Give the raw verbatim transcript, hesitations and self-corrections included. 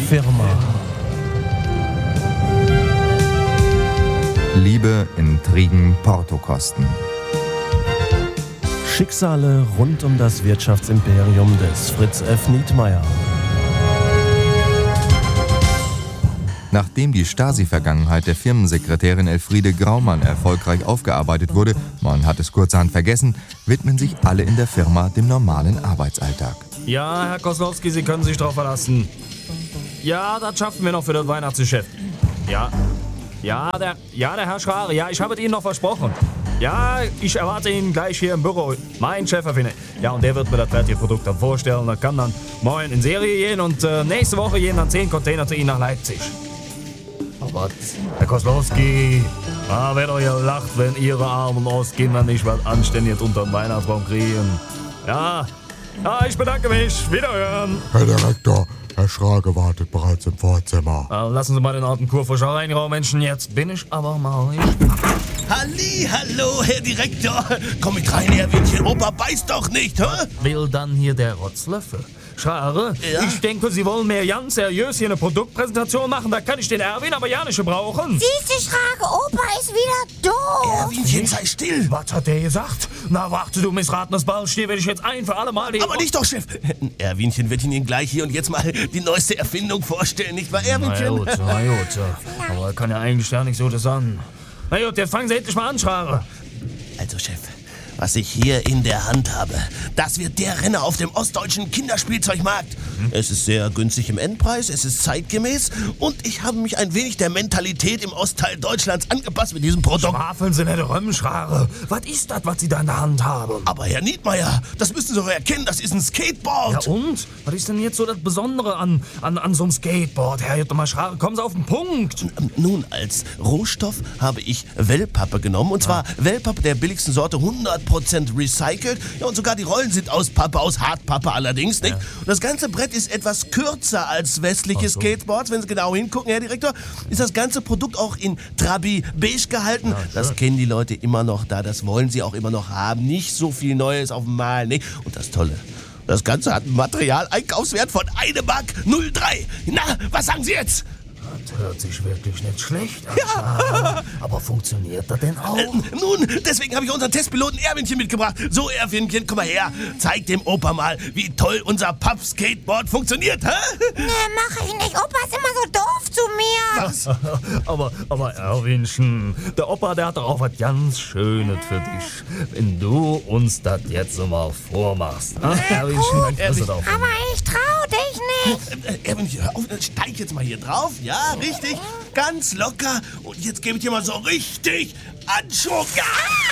Firma. Liebe, Intrigen, Portokosten. Schicksale rund um das Wirtschaftsimperium des Fritz F. Nietmeyer. Nachdem die Stasi-Vergangenheit der Firmensekretärin Elfriede Graumann erfolgreich aufgearbeitet wurde, man hat es kurzerhand vergessen, widmen sich alle in der Firma dem normalen Arbeitsalltag. Ja, Herr Koslowski, Sie können sich drauf verlassen. Ja, das schaffen wir noch für das Weihnachtsgeschäft. Ja, ja, der, ja, der Herr Schrare, ja, ich habe es Ihnen noch versprochen. Ja, ich erwarte ihn gleich hier im Büro. Mein Chef erfindet. Ja, und der wird mir das fertige Produkt dann vorstellen. Das kann dann morgen in Serie gehen und äh, nächste Woche gehen dann zehn Container zu Ihnen nach Leipzig. Aber Herr Koslowski, ah, wer doch ihr lacht, wenn Ihre armen Ostkinder nicht was Anständiges unter dem Weihnachtsbaum kriegen. Ja, ja, ich bedanke mich. Wiederhören. Herr Direktor, Herr Schrage wartet bereits im Vorzimmer. Ah, lassen Sie mal den alten Kurfuscher reinraum, Menschen. Jetzt bin ich aber mal... Halli, hallo, Herr Direktor. Komm mit rein, Erwinchen. Opa beißt doch nicht, hä? Will dann hier der Rotzlöffel? Schrare, Ja? ich denke, Sie wollen mir ganz seriös hier eine Produktpräsentation machen. Da kann ich den Erwin aber ja nicht gebrauchen. Siehste, Schrage, Opa ist wieder doof. Erwinchen, sei still. Was hat der gesagt? Na warte, du missratenes Ballstier, werde ich jetzt ein für alle Mal den... Aber nicht doch, Chef. Erwinchen wird Ihnen gleich hier und jetzt mal die neueste Erfindung vorstellen, nicht wahr, Na Erwinchen? gut, na gut. Aber kann ja eigentlich gar nicht so das an. Na gut, jetzt fangen Sie endlich mal an, Schrare. Also, Chef, was ich hier in der Hand habe, das wird der Renner auf dem ostdeutschen Kinderspielzeugmarkt. Hm? Es ist sehr günstig im Endpreis, es ist zeitgemäß und ich habe mich ein wenig der Mentalität im Ostteil Deutschlands angepasst mit diesem Produkt. Schwafeln Sie nicht rum, Schrare. Was ist das, was Sie da in der Hand haben? Aber Herr Nietmeyer, das müssen Sie doch erkennen, das ist ein Skateboard. Ja und? Was ist denn jetzt so das Besondere an, an, an so einem Skateboard? Herr Jutta mal Schrare, kommen Sie auf den Punkt. Nun, als Rohstoff habe ich Wellpappe genommen. Und zwar Wellpappe der billigsten Sorte, hundert Prozent recycelt. Ja, und sogar die Rollen sind aus Pappe, aus Hartpappe allerdings, nicht? Und das ganze Brett ist etwas kürzer als westliche so. Skateboards. Wenn Sie genau hingucken, Herr Direktor, ist das ganze Produkt auch in Trabi beige gehalten. Das kennen die Leute immer noch da. Das wollen sie auch immer noch haben. Nicht so viel Neues auf dem Mal, nicht? Und das Tolle, das Ganze hat einen Material-Einkaufswert von eine Mark null drei. Na, was sagen Sie jetzt? Das hört sich wirklich nicht schlecht an. Ja. Aber funktioniert das denn auch? Äh, nun, deswegen habe ich unseren Testpiloten Erwinchen mitgebracht. So, Erwinchen, komm mal her. Zeig dem Opa mal, wie toll unser Papp-Skateboard funktioniert, hä? Nee, mach ich nicht. Opa ist immer so doof zu mir. Was? aber, aber Erwinchen, der Opa, der hat doch auch was ganz Schönes für dich. Wenn du uns das jetzt so mal vormachst. Ah, Erwinchen, dann kriegst du doch. Aber ich trau dich nicht. Äh, äh, Erwinchen, hör auf, steig jetzt mal hier drauf. Ja, richtig. Ganz locker. Und jetzt gebe ich dir mal so richtig Anschwung. Ja!